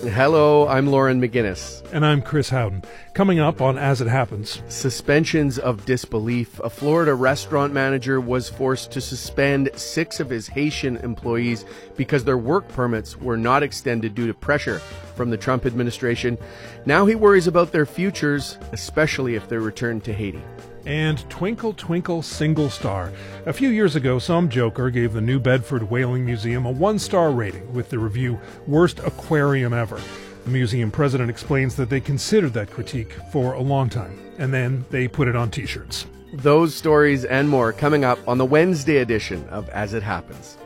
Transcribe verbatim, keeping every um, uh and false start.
Hello, I'm Lauren McGinnis. And I'm Chris Howden. Coming up on As It Happens. Suspensions of disbelief. A Florida restaurant manager was forced to suspend six of his Haitian employees because their work permits were not extended due to pressure from the Trump administration. Now he worries about their futures, especially if they return to Haiti. And Twinkle Twinkle Single Star. A few years ago, some joker gave the New Bedford Whaling Museum a one-star rating with the review, Worst Aquarium Ever. The museum president explains that they considered that critique for a long time, and then they put it on t-shirts. Those stories and more coming up on the Wednesday edition of As It Happens.